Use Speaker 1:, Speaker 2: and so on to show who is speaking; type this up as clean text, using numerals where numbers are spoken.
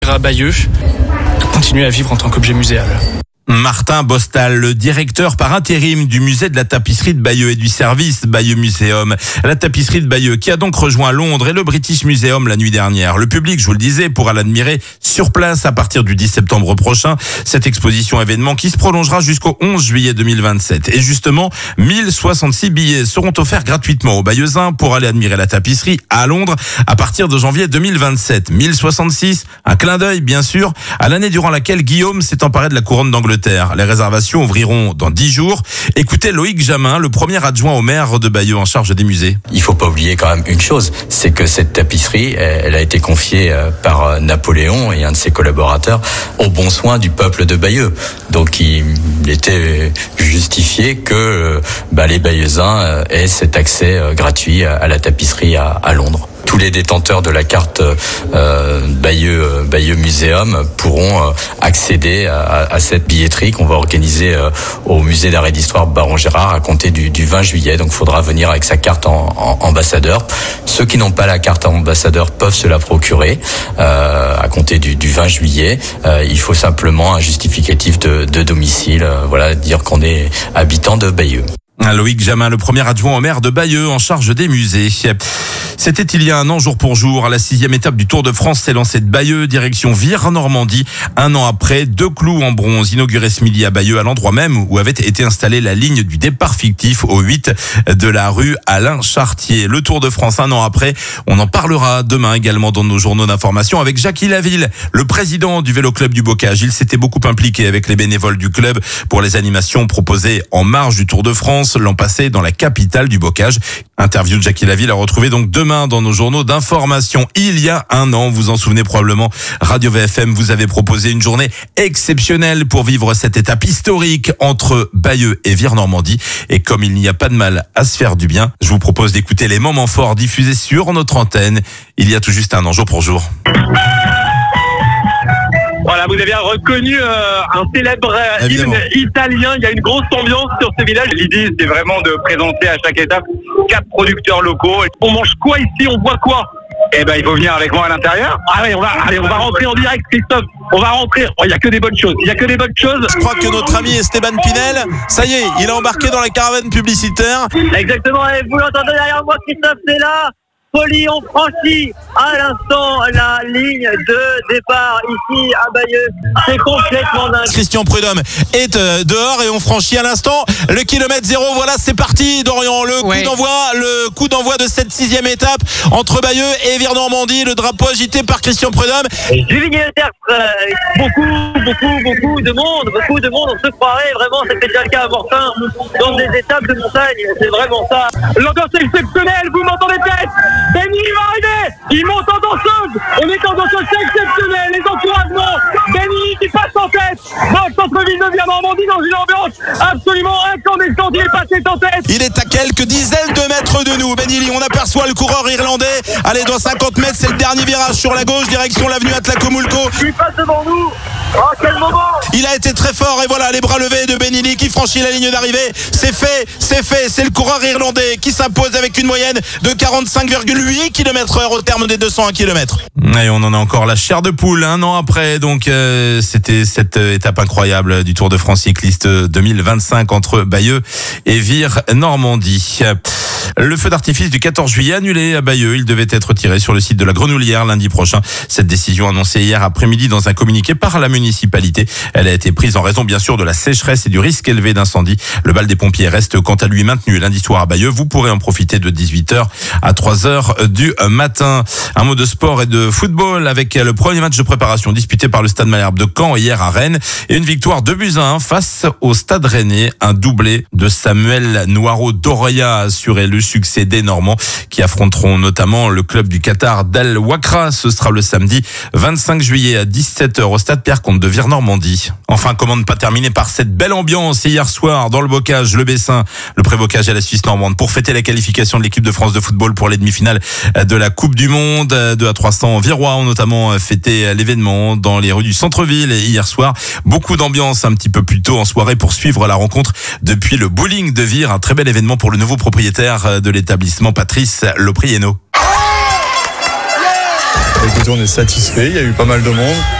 Speaker 1: à Bayeux, continuer à vivre en tant qu'objet muséal.
Speaker 2: Martin Bostal, le directeur par intérim du musée de la tapisserie de Bayeux et du service Bayeux Muséum. La tapisserie de Bayeux qui a donc rejoint Londres et le British Museum la nuit dernière. Le public, je vous le disais, pourra l'admirer sur place à partir du 10 septembre prochain. Cette exposition événement qui se prolongera jusqu'au 11 juillet 2027. Et justement, 1066 billets seront offerts gratuitement aux Bayeuxins pour aller admirer la tapisserie à Londres à partir de janvier 2027. 1066, un clin d'œil bien sûr à l'année durant laquelle Guillaume s'est emparé de la couronne d'Angleterre. Les réservations ouvriront dans 10 jours. Écoutez Loïc Jamin, le premier adjoint au maire de Bayeux en charge des musées.
Speaker 3: Il faut pas oublier quand même une chose, c'est que cette tapisserie, elle a été confiée par Napoléon et un de ses collaborateurs au bon soin du peuple de Bayeux. Donc il était justifié que les Bayeuxins aient cet accès gratuit à la tapisserie à Londres. Tous les détenteurs de la carte Bayeux Muséum pourront accéder à cette billetterie qu'on va organiser au musée d'art et d'histoire Baron Gérard à compter du 20 juillet. Donc il faudra venir avec sa carte en ambassadeur. Ceux qui n'ont pas la carte en ambassadeur peuvent se la procurer à compter du 20 juillet. Il faut simplement un justificatif de domicile, dire qu'on est habitant de Bayeux.
Speaker 2: Loïc Jamin, le premier adjoint au maire de Bayeux en charge des musées. C'était il y a un an, jour pour jour. La 6e étape du Tour de France s'est lancée de Bayeux, direction Vire-Normandie. Un an après, 2 clous en bronze inaugurés ce midi à Bayeux, à l'endroit même où avait été installée la ligne du départ fictif au 8 de la rue Alain Chartier. Le Tour de France, un an après, on en parlera demain également dans nos journaux d'information avec Jackie Laville, le président du Vélo Club du Bocage. Il s'était beaucoup impliqué avec les bénévoles du club pour les animations proposées en marge du Tour de France l'an passé dans la capitale du Bocage. Interview de Jackie Laville à retrouver donc demain dans nos journaux d'information. Il y a un an, vous en souvenez probablement, Radio VFM vous avait proposé une journée exceptionnelle pour vivre cette étape historique entre Bayeux et Vire-Normandie. Et comme il n'y a pas de mal à se faire du bien, je vous propose d'écouter les moments forts diffusés sur notre antenne il y a tout juste un an, jour pour jour.
Speaker 4: Voilà, vous avez bien reconnu un célèbre hymne italien. Il y a une grosse ambiance sur ce village. L'idée, c'est vraiment de présenter à chaque étape 4 producteurs locaux. On mange quoi ici? On boit quoi? Il faut venir avec moi à l'intérieur. On va rentrer en direct, Christophe. On va rentrer. Il y a que des bonnes choses.
Speaker 2: Je crois que notre ami Esteban Pinel, ça y est, il est embarqué dans la caravane publicitaire.
Speaker 5: Exactement. Et vous l'entendez derrière moi, Christophe, c'est là. Folie, on franchit à l'instant la ligne de départ ici à Bayeux. C'est complètement dingue.
Speaker 2: Christian Prudhomme est dehors et on franchit à l'instant le kilomètre 0. Voilà, c'est parti, Dorian. Le coup d'envoi de cette 6e étape entre Bayeux et Vire-Normandie. Le drapeau agité par Christian Prudhomme.
Speaker 5: Beaucoup de monde. On se croirait vraiment, c'était déjà le cas à Mortain, dans des étapes de montagne. C'est vraiment ça.
Speaker 4: L'ambiance est exceptionnelle, vous m'entendez peut-être? Benny va arriver. Il monte en danseuse. On est en danseuse, c'est exceptionnel. Les encouragements. Benny qui passe en tête dans le centre-ville de Vire-Normandie dans une ambiance absolument incandescente. Il est passé en tête.
Speaker 2: Il est à quelques dizaines de mètres de nous. Benny, on aperçoit le coureur irlandais. Allez, dans 50 mètres, c'est le dernier virage sur la gauche, direction l'avenue Atlacomulco.
Speaker 5: Il passe devant nous. Oh, quel moment!
Speaker 2: Il a été très fort et voilà les bras levés de Benny qui franchit la ligne d'arrivée. C'est fait. C'est le coureur irlandais qui s'impose avec une moyenne de 45,8 km/h au terme des 201 km. Et on en a encore la chair de poule un an après. Donc c'était cette étape incroyable du Tour de France cycliste 2025 entre Bayeux et Vire-Normandie. Le feu d'artifice du 14 juillet annulé à Bayeux. Il devait être tiré sur le site de la Grenoulière lundi prochain. Cette décision annoncée hier après-midi dans un communiqué par la municipalité. Elle a été prise en raison bien sûr de la sécheresse et du risque élevé d'incendie. Le bal des pompiers reste quant à lui maintenu lundi soir à Bayeux. Vous pourrez en profiter de 18h à 3h du matin. Un mot de sport et de football avec le premier match de préparation disputé par le Stade Malherbe de Caen hier à Rennes et une victoire 2-1 face au Stade Rennais. Un doublé de Samuel Noiro-Doroya a assuré le succès des Normands qui affronteront notamment le club du Qatar d'Al Wakra. Ce sera le samedi 25 juillet à 17h au stade Pierre-Comte de Vire-Normandie. Enfin, comment ne pas terminer par cette belle ambiance hier soir dans le Bocage, le Bessin, le Pré-Bocage à la Suisse normande pour fêter la qualification de l'équipe de France de football pour les demi-finales de la Coupe du Monde. 2 à 300 Virois ont notamment fêté l'événement dans les rues du centre-ville hier soir. Beaucoup d'ambiance un petit peu plus tôt en soirée pour suivre la rencontre depuis le bowling de Vire. Un très bel événement pour le nouveau propriétaire de l'établissement, Patrice Loprieno.
Speaker 6: Écoutez, on est satisfait, il y a eu pas mal de monde.